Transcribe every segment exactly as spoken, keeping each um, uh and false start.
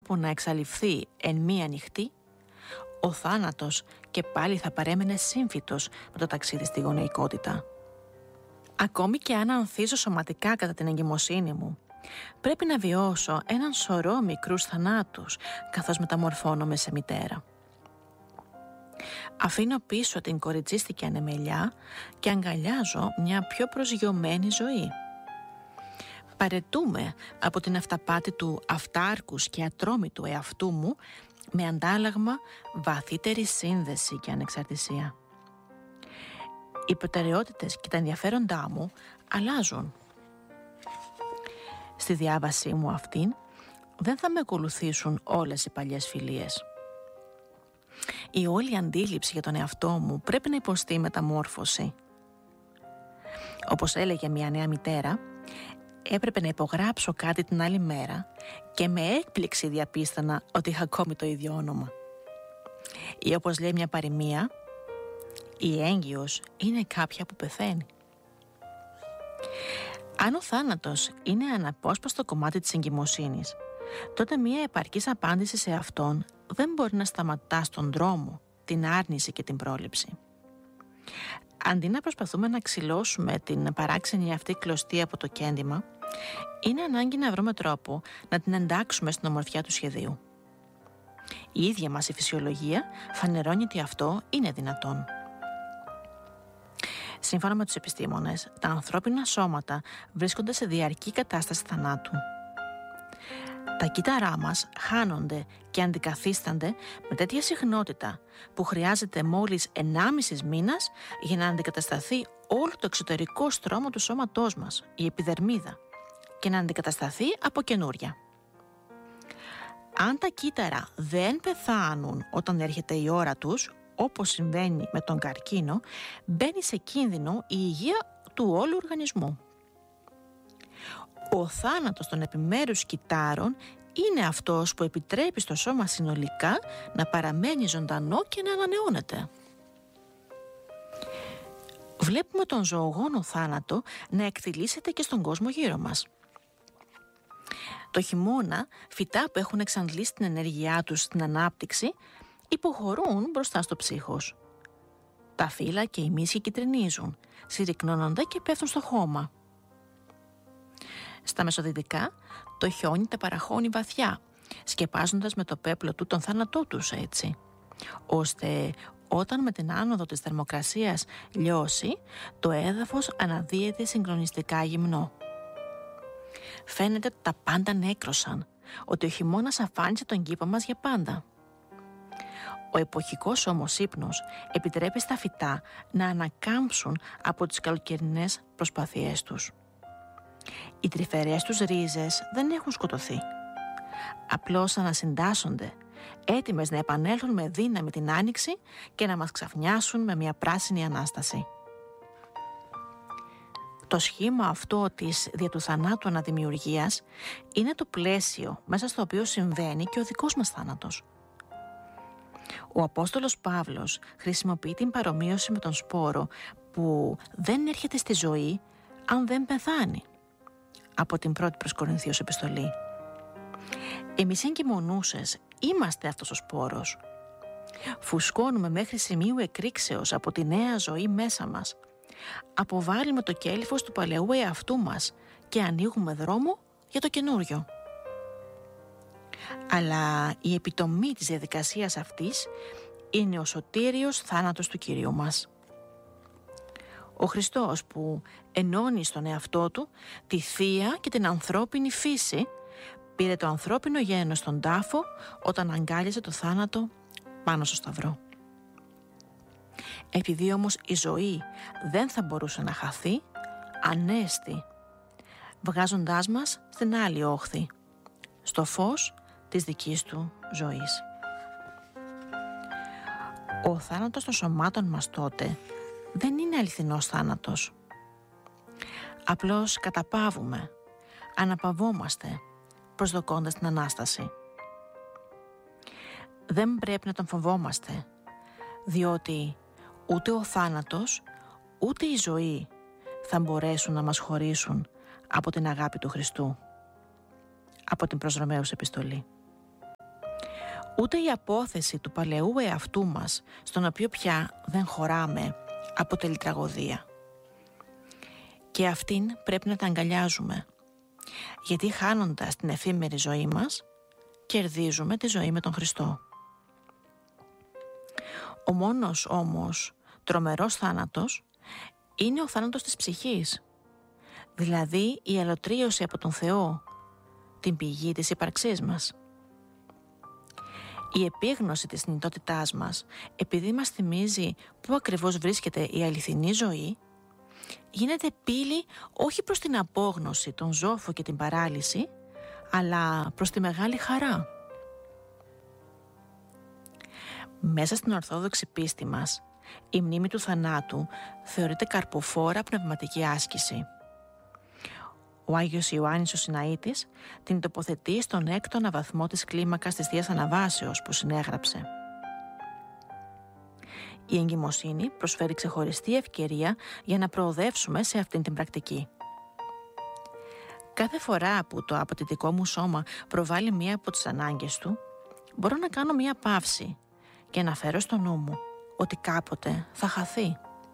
που να εξαλειφθεί εν μία νυχτή, ο θάνατος και πάλι θα παρέμενε σύμφυτος με το ταξίδι στη γονεϊκότητα. Ακόμη και αν ανθίζω σωματικά κατά την εγκυμοσύνη μου, πρέπει να βιώσω έναν σωρό μικρούς θανάτους καθώς μεταμορφώνομαι σε μητέρα. Αφήνω πίσω την κοριτσίστικη ανεμελιά και αγκαλιάζω μια πιο προσγειωμένη ζωή. Παρετούμε από την αυταπάτη του αυτάρκους και ατρόμητου εαυτού μου με αντάλλαγμα βαθύτερη σύνδεση και ανεξαρτησία. Οι προτεραιότητες και τα ενδιαφέροντά μου αλλάζουν. Στη διάβασή μου αυτήν δεν θα με ακολουθήσουν όλες οι παλιές φιλίες. Η όλη αντίληψη για τον εαυτό μου πρέπει να υποστεί μεταμόρφωση. Όπως έλεγε μια νέα μητέρα, έπρεπε να υπογράψω κάτι την άλλη μέρα και με έκπληξη διαπίστανα ότι είχα ακόμη το ίδιο όνομα. Ή όπως λέει μια παροιμία, η έγκυος είναι κάποια που πεθαίνει. Αν ο θάνατος είναι αναπόσπαστο κομμάτι της εγκυμοσύνης, τότε μια επαρκής απάντηση σε αυτόν δεν μπορεί να σταματά στον δρόμο την άρνηση και την πρόληψη. Αντί να προσπαθούμε να ξυλώσουμε την παράξενη αυτή κλωστή από το κέντημα, είναι ανάγκη να βρούμε τρόπο να την εντάξουμε στην ομορφιά του σχεδίου. Η ίδια μας η φυσιολογία φανερώνει ότι αυτό είναι δυνατόν. Σύμφωνα με τους επιστήμονες, τα ανθρώπινα σώματα βρίσκονται σε διαρκή κατάσταση θανάτου. Τα κύτταρά μας χάνονται και αντικαθίστανται με τέτοια συχνότητα που χρειάζεται μόλις ενάμισης μήνας για να αντικατασταθεί όλο το εξωτερικό στρώμα του σώματός μας, η επιδερμίδα, και να αντικατασταθεί από καινούρια. Αν τα κύτταρα δεν πεθάνουν όταν έρχεται η ώρα τους, όπως συμβαίνει με τον καρκίνο, μπαίνει σε κίνδυνο η υγεία του όλου οργανισμού. Ο θάνατος των επιμέρους κυττάρων είναι αυτός που επιτρέπει στο σώμα συνολικά να παραμένει ζωντανό και να ανανεώνεται. Βλέπουμε τον ζωογόνο θάνατο να εκτιλήσεται και στον κόσμο γύρω μας. Το χειμώνα, φυτά που έχουν εξαντλήσει την ενέργειά τους στην ανάπτυξη υποχωρούν μπροστά στο ψύχος. Τα φύλλα και οι μύσχοι κυτρινίζουν, συρρυκνώνονται και πέφτουν στο χώμα. Στα μεσοδυτικά, το χιόνι τα παραχώνει βαθιά, σκεπάζοντας με το πέπλο του τον θάνατό τους έτσι, ώστε όταν με την άνοδο της θερμοκρασίας λιώσει, το έδαφος αναδύεται συγχρονιστικά γυμνό. Φαίνεται ότι τα πάντα νέκρωσαν, ότι ο χειμώνας αφάνισε τον κήπο μας για πάντα. Ο εποχικός όμως ύπνος επιτρέπει στα φυτά να ανακάμψουν από τις καλοκαιρινές προσπάθειές τους. Οι τρυφερές τους ρίζες δεν έχουν σκοτωθεί. Απλώς ανασυντάσσονται, έτοιμες να επανέλθουν με δύναμη την άνοιξη και να μας ξαφνιάσουν με μια πράσινη Ανάσταση. Το σχήμα αυτό της δια του θανάτου αναδημιουργίας είναι το πλαίσιο μέσα στο οποίο συμβαίνει και ο δικός μας θάνατος. Ο Απόστολος Παύλος χρησιμοποιεί την παρομοίωση με τον σπόρο που δεν έρχεται στη ζωή αν δεν πεθάνει, από την πρώτη προς Κορινθίους επιστολή. Εμείς εγκυμονούσες είμαστε αυτός ο σπόρος. Φουσκώνουμε μέχρι σημείου εκρήξεως από τη νέα ζωή μέσα μας. Αποβάλλουμε το κέλυφος του παλαιού εαυτού μας και ανοίγουμε δρόμο για το καινούριο. Αλλά η επιτομή της διαδικασίας αυτής είναι ο σωτήριος θάνατος του Κυρίου μας. Ο Χριστός που ενώνει στον εαυτό του τη θεία και την ανθρώπινη φύση, πήρε το ανθρώπινο γένος στον τάφο όταν αγκάλιασε το θάνατο πάνω στο σταυρό. Επειδή όμως η ζωή δεν θα μπορούσε να χαθεί, ανέστη, βγάζοντάς μας στην άλλη όχθη, στο φως της δικής του ζωής. Ο θάνατος των σωμάτων μας τότε δεν είναι αληθινός θάνατος. Απλώς καταπαύουμε, αναπαυόμαστε, προσδοκώντας την Ανάσταση. Δεν πρέπει να τον φοβόμαστε, διότι ούτε ο θάνατος, ούτε η ζωή θα μπορέσουν να μας χωρίσουν από την αγάπη του Χριστού. Από την προς Ρωμαίους επιστολή. Ούτε η απόθεση του παλαιού εαυτού μας, στον οποίο πια δεν χωράμε, αποτελεί τραγωδία. Και αυτήν πρέπει να τα αγκαλιάζουμε, γιατί χάνοντας την εφήμερη ζωή μας, κερδίζουμε τη ζωή με τον Χριστό. Ο μόνος όμως τρομερός θάνατος είναι ο θάνατος της ψυχής, δηλαδή η αλωτρίωση από τον Θεό, την πηγή της ύπαρξής μας. Η επίγνωση της θνητότητάς μας, επειδή μας θυμίζει πού ακριβώς βρίσκεται η αληθινή ζωή, γίνεται πύλη όχι προς την απόγνωση, τον ζόφο και την παράλυση, αλλά προς τη μεγάλη χαρά. Μέσα στην ορθόδοξη πίστη μας, η μνήμη του θανάτου θεωρείται καρποφόρα πνευματική άσκηση. Ο Άγιος Ιωάννης ο Συναΐτης την τοποθετεί στον έκτονα βαθμό της κλίμακας της Θείας Αναβάσεως που συνέγραψε. Η εγκυμοσύνη προσφέρει ξεχωριστή ευκαιρία για να προοδεύσουμε σε αυτήν την πρακτική. Κάθε φορά που το απατητικό μου σώμα προβάλλει μία από τις ανάγκες του, μπορώ να κάνω μία παύση και να φέρω στο νου μου ότι κάποτε θα χαθεί.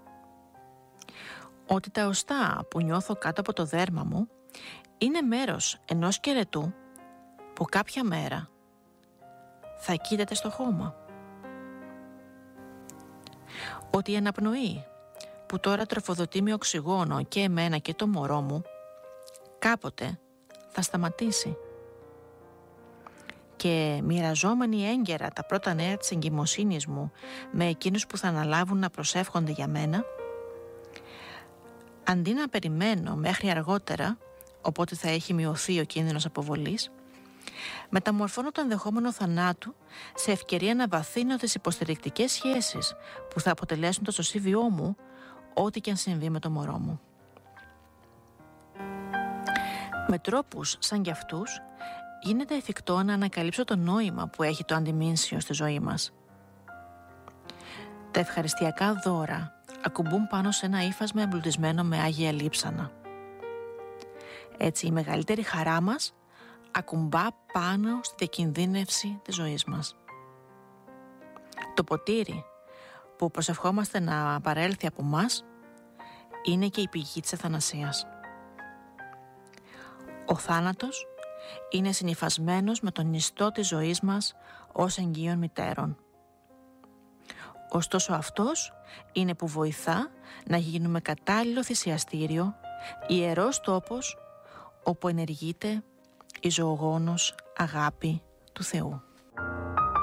Ότι τα οστά που νιώθω κάτω από το δέρμα μου είναι μέρος ενός σκελετού που κάποια μέρα θα κοίταται στο χώμα. Ότι η αναπνοή που τώρα τροφοδοτεί με οξυγόνο και εμένα και το μωρό μου, κάποτε θα σταματήσει. Και μοιραζόμενοι έγκαιρα τα πρώτα νέα της εγκυμοσύνης μου με εκείνους που θα αναλάβουν να προσεύχονται για μένα, αντί να περιμένω μέχρι αργότερα, οπότε θα έχει μειωθεί ο κίνδυνος αποβολής, μεταμορφώνω το ενδεχόμενο θανάτου σε ευκαιρία να βαθύνω τις υποστηρικτικές σχέσεις που θα αποτελέσουν το σωσίβιό μου, ό,τι και αν συμβεί με το μωρό μου. Με τρόπους σαν κι αυτούς γίνεται εφικτό να ανακαλύψω το νόημα που έχει το αντιμήνσιο στη ζωή μας. Τα ευχαριστιακά δώρα ακουμπούν πάνω σε ένα ύφασμα εμπλουτισμένο με άγια λείψανα. Έτσι η μεγαλύτερη χαρά μας ακουμπά πάνω στη διακινδύνευση της ζωής μας. Το ποτήρι που προσευχόμαστε να παρέλθει από μας είναι και η πηγή της αθανασίας. Ο θάνατος είναι συνυφασμένος με τον ιστό της ζωής μας ως εγγύων μητέρων. Ωστόσο αυτός είναι που βοηθά να γίνουμε κατάλληλο θυσιαστήριο, ιερός τόπος όπου ενεργείται η ζωογόνος αγάπη του Θεού.